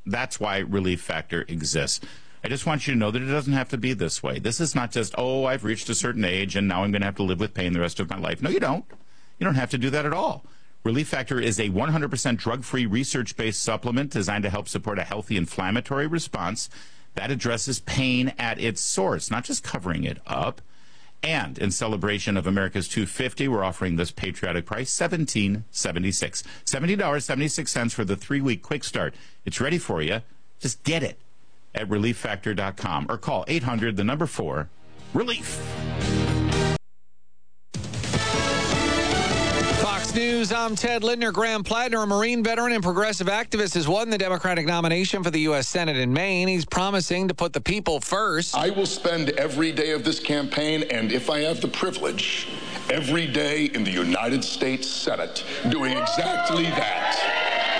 That's why Relief Factor exists. I just want you to know that it doesn't have to be this way. This is not just, I've reached a certain age and now I'm going to have to live with pain the rest of my life. No, you don't. You don't have to do that at all. Relief Factor is a 100% drug-free, research-based supplement designed to help support a healthy inflammatory response that addresses pain at its source, not just covering it up. And in celebration of America's 250, we're offering this patriotic price, $17.76. $70.76 for the 3-week quick start. It's ready for you. Just get it at relieffactor.com or call 800-4-RELIEF. Fox News, I'm Ted Lindner. Graham Plattner, a Marine veteran and progressive activist, has won the Democratic nomination for the U.S. Senate in Maine. He's promising to put the people first. I will spend every day of this campaign, and if I have the privilege, every day in the United States Senate, doing exactly that.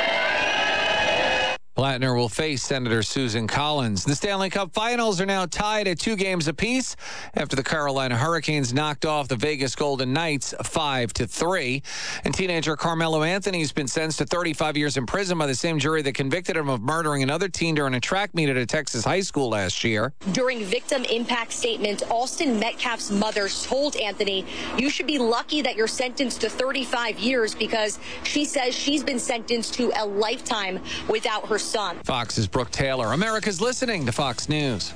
Plattner will face Senator Susan Collins. The Stanley Cup Finals are now tied at 2 games apiece after the Carolina Hurricanes knocked off the Vegas Golden Knights 5-3. And teenager Carmelo Anthony has been sentenced to 35 years in prison by the same jury that convicted him of murdering another teen during a track meet at a Texas high school last year. During victim impact statement, Austin Metcalf's mother told Anthony, "You should be lucky that you're sentenced to 35 years because she says she's been sentenced to a lifetime without her son." Fox's Brooke Taylor. America's listening to Fox News.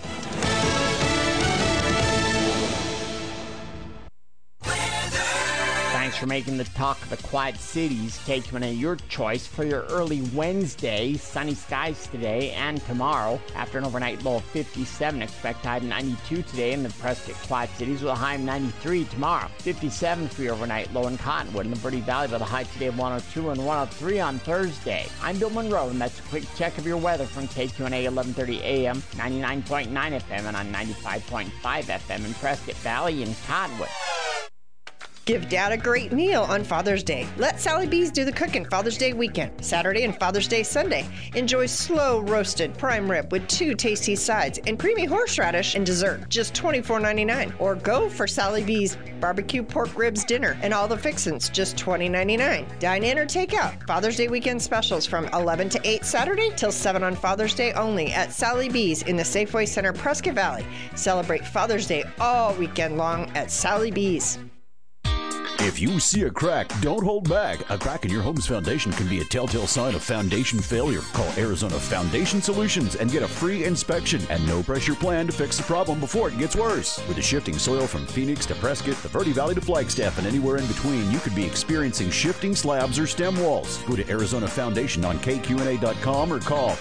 Thanks for making the talk of the Quad Cities. KQNA, your choice for your early Wednesday. Sunny skies today and tomorrow. After an overnight low of 57, expect high of 92 today in the Prescott Quad Cities with a high of 93 tomorrow. 57 for your overnight low in Cottonwood in the Verde Valley with a high today of 102 and 103 on Thursday. I'm Bill Monroe, and that's a quick check of your weather from KQNA 1130 AM, 99.9 FM, and on 95.5 FM in Prescott Valley and Cottonwood. Give Dad a great meal on Father's Day. Let Sally B's do the cooking Father's Day weekend, Saturday and Father's Day Sunday. Enjoy slow roasted prime rib with 2 tasty sides and creamy horseradish and dessert, just $24.99. Or go for Sally B's barbecue pork ribs dinner and all the fixins, just $20.99. Dine in or take out. Father's Day weekend specials from 11 to 8 Saturday till 7 on Father's Day only at Sally B's in the Safeway Center, Prescott Valley. Celebrate Father's Day all weekend long at Sally B's. If you see a crack, don't hold back. A crack in your home's foundation can be a telltale sign of foundation failure. Call Arizona Foundation Solutions and get a free inspection and no-pressure plan to fix the problem before it gets worse. With the shifting soil from Phoenix to Prescott, the Verde Valley to Flagstaff, and anywhere in between, you could be experiencing shifting slabs or stem walls. Go to Arizona Foundation on KQNA.com or call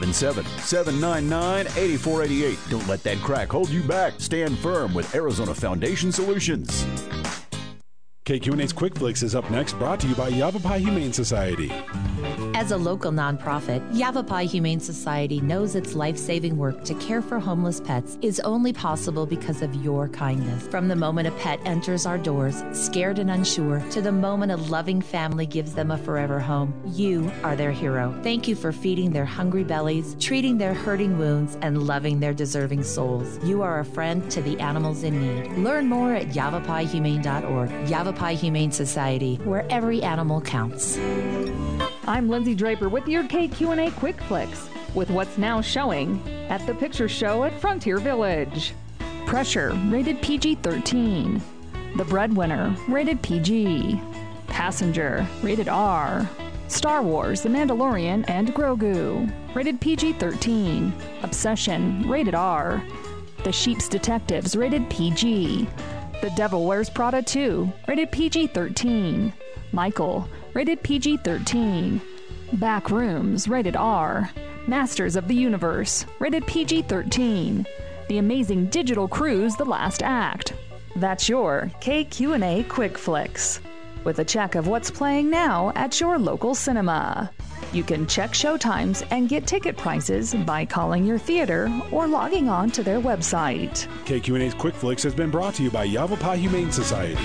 877-799-8488. Don't let that crack hold you back. Stand firm with Arizona Foundation Solutions. KQNA's Quick Flicks is up next, brought to you by Yavapai Humane Society. As a local nonprofit, Yavapai Humane Society knows its life-saving work to care for homeless pets is only possible because of your kindness. From the moment a pet enters our doors, scared and unsure, to the moment a loving family gives them a forever home, you are their hero. Thank you for feeding their hungry bellies, treating their hurting wounds, and loving their deserving souls. You are a friend to the animals in need. Learn more at yavapaihumane.org. Yavapai Humane Society, where every animal counts. I'm Lindsay Draper with your KQNA Quick Flicks, with what's now showing at the Picture Show at Frontier Village. Pressure, rated PG-13. The Breadwinner, rated PG. Passenger, rated R. Star Wars, The Mandalorian, and Grogu, rated PG-13. Obsession, rated R. The Sheep's Detectives, rated PG. The Devil Wears Prada 2, rated PG-13. Michael, rated PG-13. Backrooms, rated R. Masters of the Universe, rated PG-13. The Amazing Digital Cruise, The Last Act. That's your KQNA Quick Flicks, with a check of what's playing now at your local cinema. You can check showtimes and get ticket prices by calling your theater or logging on to their website. KQNA's Quick Flicks has been brought to you by Yavapai Humane Society.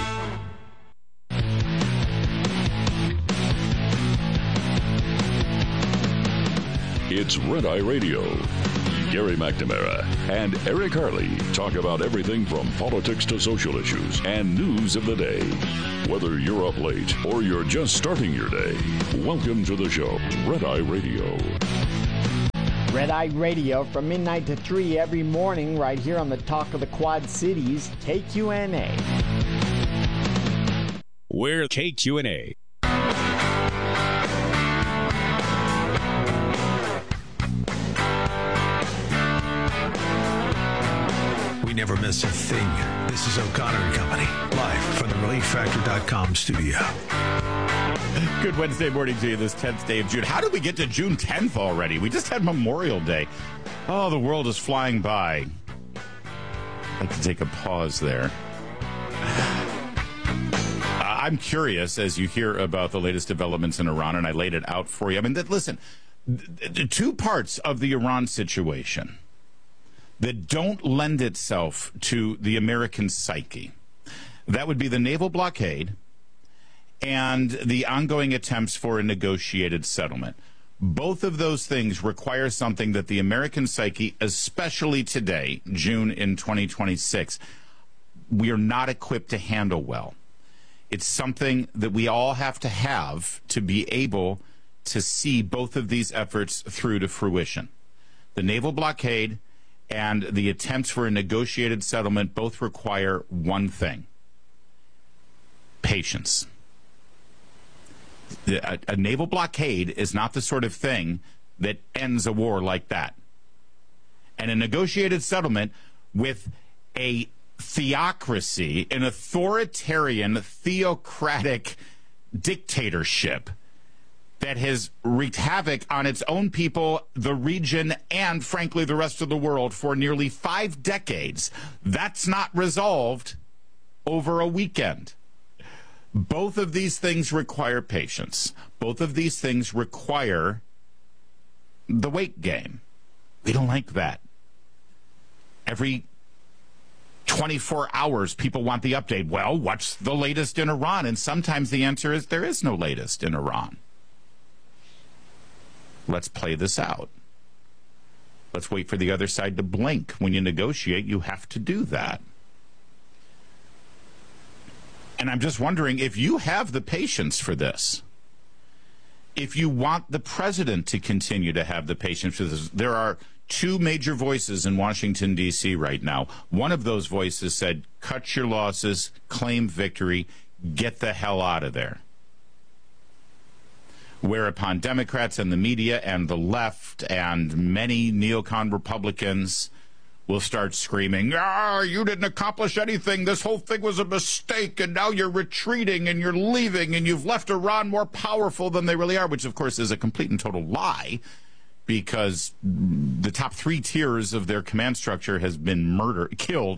It's Red Eye Radio. Gary McNamara and Eric Harley talk about everything from politics to social issues and news of the day. Whether you're up late or you're just starting your day, welcome to the show, Red Eye Radio. Red Eye Radio from midnight to 3 every morning right here on the Talk of the Quad Cities, KQNA. We're KQNA. We never miss a thing. This is O'Connor and Company, live from the ReliefFactor.com studio. Good Wednesday morning to you, this 10th day of June. How did we get to June 10th already? We just had Memorial Day. Oh, the world is flying by. I'd like to take a pause there. I'm curious as you hear about the latest developments in Iran, and I laid it out for you. I mean, listen, the two parts of the Iran situation that don't lend itself to the American psyche, that would be the naval blockade and the ongoing attempts for a negotiated settlement. Both of those things require something that the American psyche, especially today, June in 2026, we are not equipped to handle well. It's something that we all have to be able to see both of these efforts through to fruition. The naval blockade and the attempts for a negotiated settlement both require one thing: patience. A naval blockade is not the sort of thing that ends a war like that. And a negotiated settlement with a theocracy, an authoritarian, theocratic dictatorship that has wreaked havoc on its own people, the region, and, frankly, the rest of the world for nearly 5 decades. That's not resolved over a weekend. Both of these things require patience. Both of these things require the wait game. We don't like that. Every 24 hours, people want the update. Well, what's the latest in Iran? And sometimes the answer is there is no latest in Iran. Let's play this out. Let's wait for the other side to blink. When you negotiate, you have to do that. And I'm just wondering if you have the patience for this. If you want the president to continue to have the patience for this. There are 2 major voices in Washington, D.C. right now. One of those voices said, cut your losses, claim victory, get the hell out of there. Whereupon Democrats and the media and the left and many neocon Republicans will start screaming, you didn't accomplish anything. This whole thing was a mistake, and now you're retreating and you're leaving, and you've left Iran more powerful than they really are, which, of course, is a complete and total lie, because the top 3 tiers of their command structure has been killed,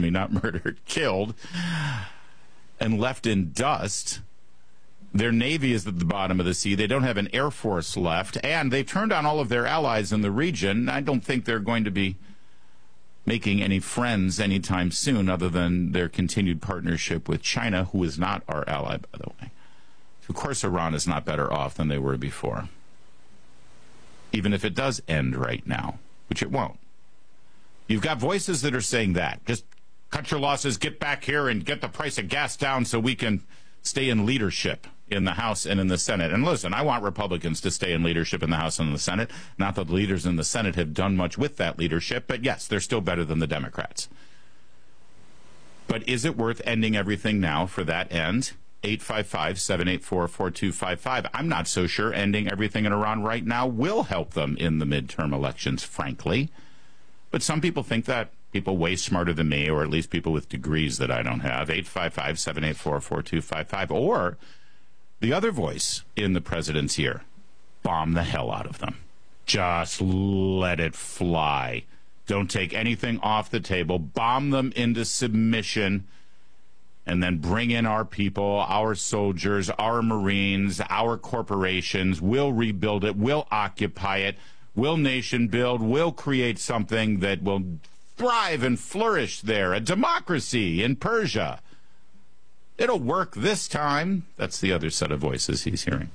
and left in dust. Their Navy is at the bottom of the sea. They don't have an Air Force left, and they've turned on all of their allies in the region. I don't think they're going to be making any friends anytime soon, other than their continued partnership with China, who is not our ally, by the way. Of course, Iran is not better off than they were before, even if it does end right now, which it won't. You've got voices that are saying that. Just cut your losses, get back here, and get the price of gas down so we can stay in leadership in the House and in the Senate. And listen, I want Republicans to stay in leadership in the House and in the Senate. Not that the leaders in the Senate have done much with that leadership, but yes, they're still better than the Democrats. But is it worth ending everything now for that end? 855-784-4255. I'm not so sure ending everything in Iran right now will help them in the midterm elections, frankly. But some people think that. People way smarter than me, or at least people with degrees that I don't have. 855-784-4255. Or the other voice in the president's ear, bomb the hell out of them. Just let it fly. Don't take anything off the table. Bomb them into submission, and then bring in our people, our soldiers, our Marines, our corporations. We'll rebuild it. We'll occupy it. We'll nation build. We'll create something that will thrive and flourish there, a democracy in Persia. It'll work this time. That's the other set of voices he's hearing.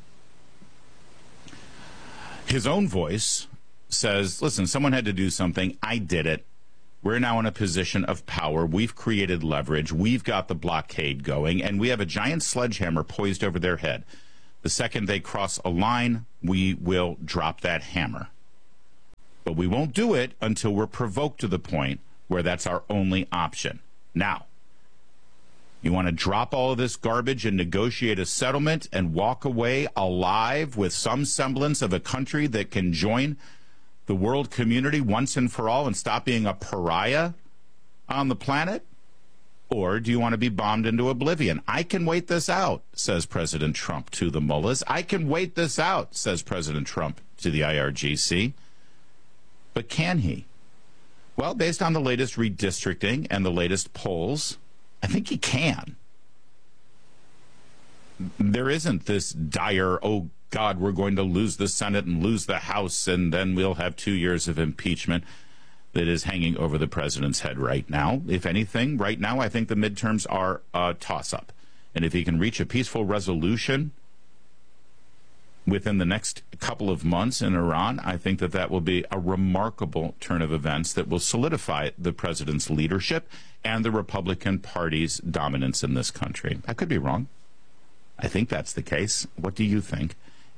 His own voice says, listen, someone had to do something. I did it. We're now in a position of power. We've created leverage. We've got the blockade going, and we have a giant sledgehammer poised over their head. The second they cross a line, we will drop that hammer. But But we won't do it until we're provoked to the point where that's our only option. Now, you want to drop all of this garbage and negotiate a settlement and walk away alive with some semblance of a country that can join the world community once and for all and stop being a pariah on the planet? Or do you want to be bombed into oblivion? I can wait this out, says President Trump to the mullahs. I can wait this out, says President Trump to the IRGC. But can he? Well, based on the latest redistricting and the latest polls, I think he can. There isn't this dire, oh, God, we're going to lose the Senate and lose the House, and then we'll have 2 years of impeachment that is hanging over the president's head right now. If anything, right now, I think the midterms are a toss-up. And if he can reach a peaceful resolution within the next couple of months in Iran, I think that that will be a remarkable turn of events that will solidify the president's leadership and the Republican Party's dominance in this country. I could be wrong. I think that's the case. What do you think?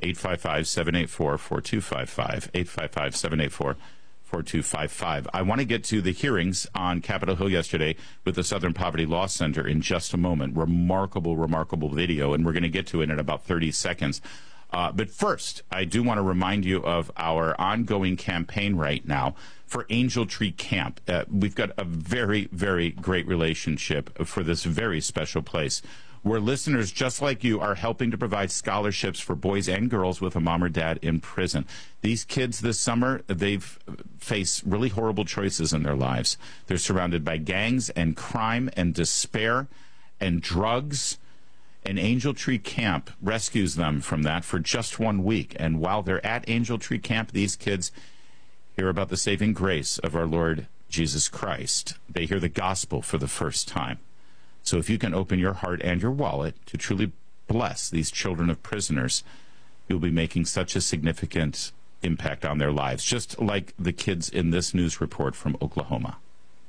855-784-4255, 855-784-4255. I want to get to the hearings on Capitol Hill yesterday with the Southern Poverty Law Center in just a moment. Remarkable, remarkable video, and we're going to get to it in about 30 seconds. But first, I do want to remind you of our ongoing campaign right now for Angel Tree Camp. We've got a very, very great relationship for this very special place, where listeners just like you are helping to provide scholarships for boys and girls with a mom or dad in prison. These kids this summer, they've faced really horrible choices in their lives. They're surrounded by gangs and crime and despair and drugs. And Angel Tree Camp rescues them from that for just 1 week. And while they're at Angel Tree Camp, these kids hear about the saving grace of our Lord Jesus Christ. They hear the gospel for the first time. So if you can open your heart and your wallet to truly bless these children of prisoners, you'll be making such a significant impact on their lives, just like the kids in this news report from Oklahoma.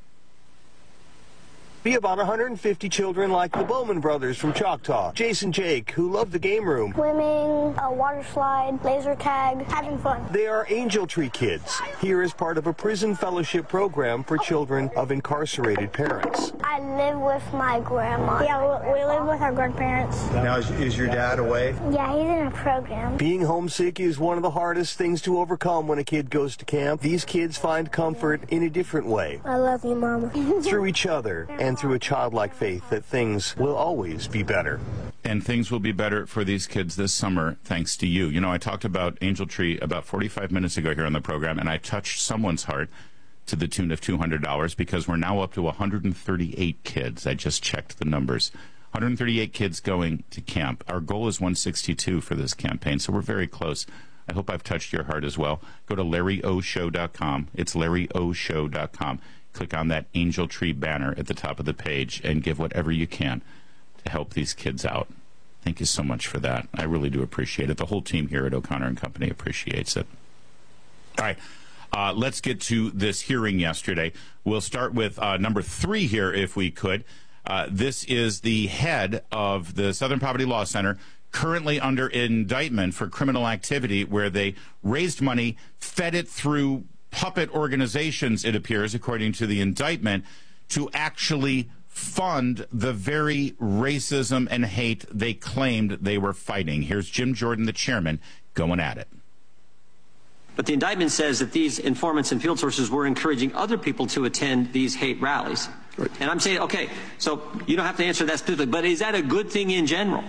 Be about 150 children like the Bowman brothers from Choctaw, Jason Jake, who love the game room. Swimming, a water slide, laser tag, having fun. They are Angel Tree Kids, here as part of a prison fellowship program for children of incarcerated parents. I live with my grandma. Yeah, we live with our grandparents. Now, is your dad away? Yeah, he's in a program. Being homesick is one of the hardest things to overcome when a kid goes to camp. These kids find comfort in a different way. I love you, Mama. Through each other and through a childlike faith that things will always be better. And things will be better for these kids this summer, thanks to you. You know, I talked about Angel Tree about 45 minutes ago here on the program, and I touched someone's heart to the tune of $200 because we're now up to 138 kids. I just checked the numbers. 138 kids going to camp. Our goal is 162 for this campaign, so we're very close. I hope I've touched your heart as well. Go to LarryOShow.com. It's LarryOShow.com. Click on that Angel Tree banner at the top of the page and give whatever you can to help these kids out. Thank you so much for that. I really do appreciate it. The whole team here at O'Connor & Company appreciates it. All right, let's get to this hearing yesterday. We'll start with number 3 here, if we could. This is the head of the Southern Poverty Law Center, currently under indictment for criminal activity where they raised money, fed it through puppet organizations, it appears, according to the indictment, to actually fund the very racism and hate they claimed they were fighting. Here's Jim Jordan, the chairman, going at it. But the indictment says that these informants and field sources were encouraging other people to attend these hate rallies. Right. And I'm saying, okay, so you don't have to answer that specifically, but is that a good thing in general?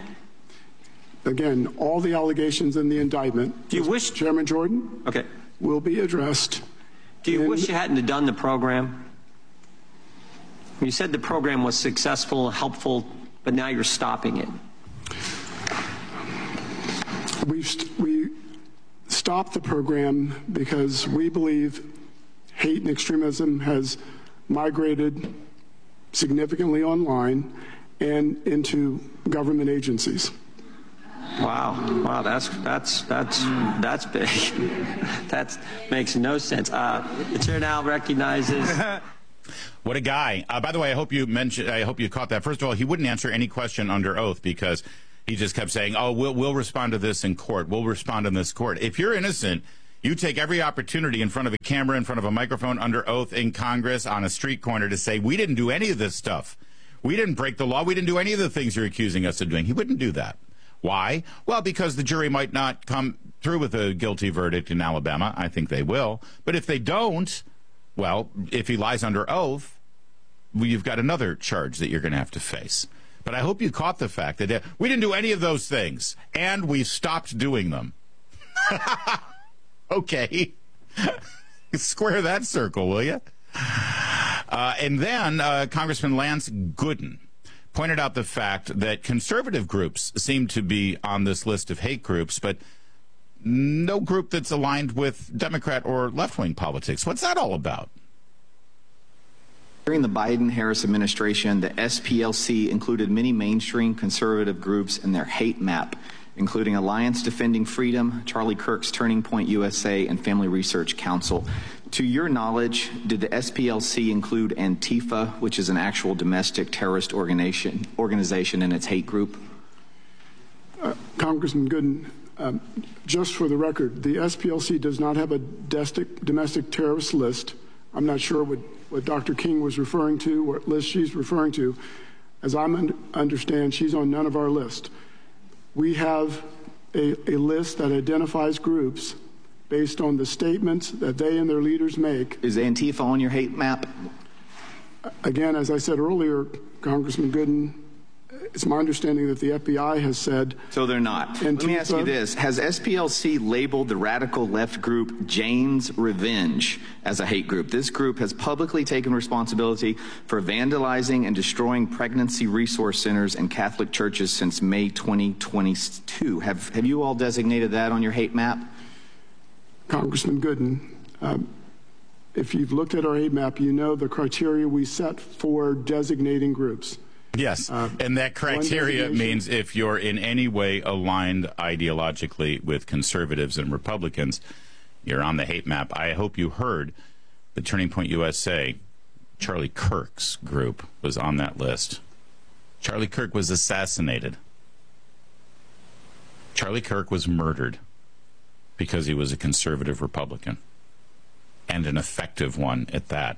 Again, all the allegations in the indictment, do you wish, Chairman Jordan, okay, will be addressed. Do you wish you hadn't done the program? You said the program was successful, helpful, but now you're stopping it. We stopped the program because we believe hate and extremism has migrated significantly online and into government agencies. Wow, that's big. That makes no sense. The chair now recognizes. What a guy! By the way, I hope you caught that. First of all, he wouldn't answer any question under oath because he just kept saying, "Oh, we'll respond to this in court. We'll respond in this court." If you're innocent, You take every opportunity in front of a camera, in front of a microphone, under oath in Congress, on a street corner to say, we didn't do any of this stuff. We didn't break the law. We didn't do any of the things you're accusing us of doing. He wouldn't do that. Why? Well, because the jury might not come through with a guilty verdict in Alabama. I think they will. But if they don't, well, if he lies under oath, well, you've got another charge that you're going to have to face. But I hope you caught the fact that we didn't do any of those things, and we stopped doing them. Okay. Square that circle, will you? And then Congressman Lance Gooden pointed out the fact that conservative groups seem to be on this list of hate groups, but no group that's aligned with Democrat or left-wing politics. What's that all about? During the Biden-Harris administration, the SPLC included many mainstream conservative groups in their hate map, including Alliance Defending Freedom, Charlie Kirk's Turning Point USA, and Family Research Council. To your knowledge, did the SPLC include Antifa, which is an actual domestic terrorist organization in its hate group? Congressman Gooden, just for the record, the SPLC does not have a domestic terrorist list. I'm not sure what Dr. King was referring to, what list she's referring to. As I understand, she's on none of our list. We have a list that identifies groups based on the statements that they and their leaders make. Is Antifa on your hate map? Again, as I said earlier, Congressman Gooden, it's my understanding that the FBI has said... So they're not. Antifa. Let me ask you this. Has SPLC labeled the radical left group Jane's Revenge as a hate group? This group has publicly taken responsibility for vandalizing and destroying pregnancy resource centers and Catholic churches since May 2022. Have you all designated that on your hate map? Congressman Gooden, if you've looked at our hate map, you know the criteria we set for designating groups. Yes, and that criteria means if you're in any way aligned ideologically with conservatives and Republicans, you're on the hate map. I hope you heard the Turning Point USA, Charlie Kirk's group was on that list. Charlie Kirk was assassinated. Charlie Kirk was murdered because he was a conservative Republican, and an effective one at that.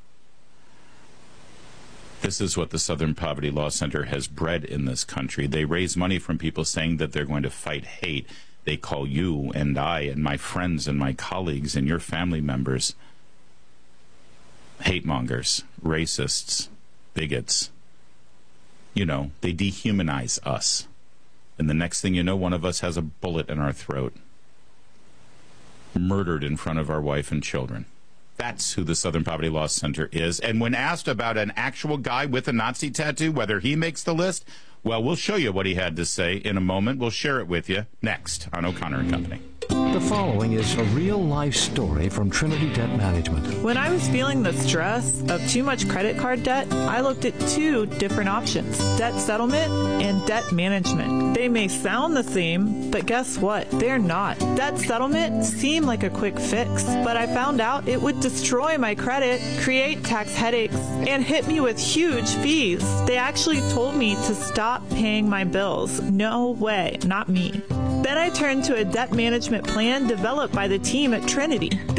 This is what the Southern Poverty Law Center has bred in this country. They raise money from people saying that they're going to fight hate. They call you and I and my friends and my colleagues and your family members hate mongers, racists, bigots. You know, they dehumanize us. And the next thing you know, one of us has a bullet in our throat, murdered in front of our wife and children. That's who the Southern Poverty Law Center is. And when asked about an actual guy with a Nazi tattoo, whether he makes the list, well, we'll show you what he had to say in a moment. We'll share it with you next on O'Connor and Company. The following is a real-life story from Trinity Debt Management. When I was feeling the stress of too much credit card debt, I looked at two different options: debt settlement and debt management. They may sound the same, but guess what? They're not. Debt settlement seemed like a quick fix, but I found out it would destroy my credit, create tax headaches, and hit me with huge fees. They actually told me to stop paying my bills. No way, not me. Then I turned to a debt management plan developed by the team at Trinity.